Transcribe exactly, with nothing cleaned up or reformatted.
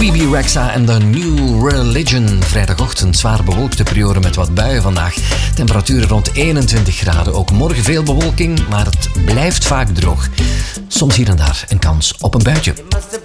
Bebe Rexha en The New Religion. Vrijdagochtend zwaar bewolkte periode met wat buien vandaag. Temperaturen rond eenentwintig graden. Ook morgen veel bewolking, maar het blijft vaak droog. Soms hier en daar een kans op een buitje.